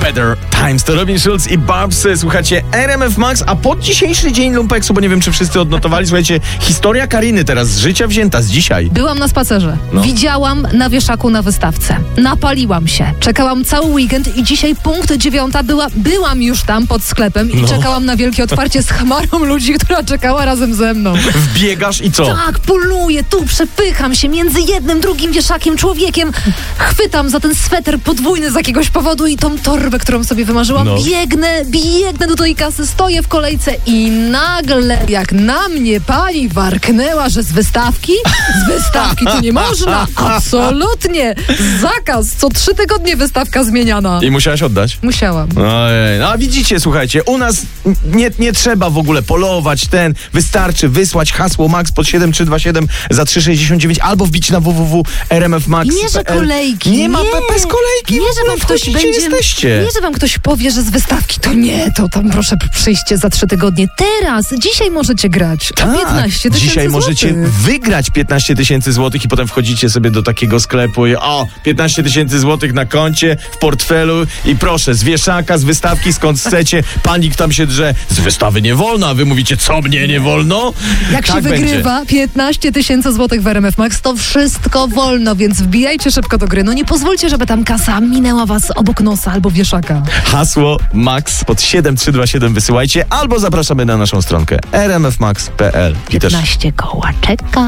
Better Times. To Robin Schulz i Babs. Słuchacie RMF Max, a pod dzisiejszy dzień lumpeksu, bo nie wiem, czy wszyscy odnotowali, słuchajcie, historia Kariny teraz z życia wzięta, z dzisiaj. Byłam na spacerze. Widziałam na wieszaku na wystawce. Napaliłam się. Czekałam cały weekend i dzisiaj punkt 9 byłam już tam pod sklepem i czekałam na wielkie otwarcie z chmarą ludzi, która czekała razem ze mną. Wbiegasz i co? Tak, poluję, tu przepycham się między jednym, drugim wieszakiem, człowiekiem. Chwytam za ten sweter podwójny z jakiegoś powodu i tą torbę, którą sobie wymarzyłam. Biegnę do tej kasy, stoję w kolejce i nagle, jak na mnie pani warknęła, że z wystawki to nie można. Absolutnie. Zakaz. Co 3 tygodnie wystawka zmieniana. I musiałaś oddać? Musiałam. Ojej. No a widzicie, słuchajcie, u nas nie trzeba w ogóle polować, wystarczy wysłać hasło MAX pod 7327 za 3,69 albo wbić na www.rmfmax.pl. Nie, że kolejki. Nie ma bez kolejki. Nie, że wam ktoś jesteście. Nie, że wam ktoś powie, że z wystawki to nie, to tam proszę przyjście za 3 tygodnie. Teraz, dzisiaj możecie grać. 15 000 dzisiaj możecie złotych. wygrać 15 000 złotych i potem wchodzicie sobie do takiego sklepu i 15 000 złotych na koncie, w portfelu i proszę, z wieszaka, z wystawki, skąd chcecie. Panik tam się drze, z wystawy nie wolno, a wy mówicie, co mnie nie wolno? Jak tak się wygrywa będzie. 15 000 złotych w RMF Max, to wszystko wolno, więc wbijajcie szybko do gry. No nie pozwólcie, żeby tam kasa minęła was obok nosa albo wieszaka. Hasło MAX pod 7327 wysyłajcie albo zapraszamy na naszą stronkę rmfmax.pl. 15 koła czeka.